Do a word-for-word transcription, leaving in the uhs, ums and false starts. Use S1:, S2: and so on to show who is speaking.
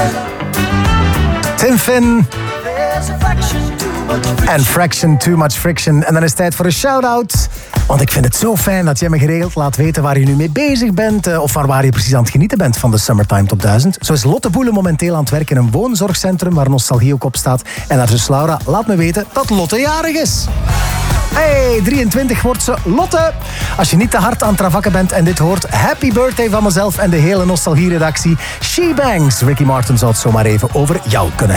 S1: Tim Finn. En Fraction, Too Much Friction. En dan is het tijd voor een shout-out. Want ik vind het zo fijn dat jij me geregeld laat weten waar je nu mee bezig bent. Uh, of waar, waar je precies aan het genieten bent van de Summertime Top duizend. Zo is Lotte Boele momenteel aan het werken in een woonzorgcentrum waar nostalgie ook op staat. En haar zus Laura laat me weten dat Lotte jarig is. Hey, drieëntwintig wordt ze, Lotte. Als je niet te hard aan het travakken bent en dit hoort, happy birthday van mezelf en de hele nostalgie-redactie. She Bangs. Ricky Martin zou het zomaar even over jou kunnen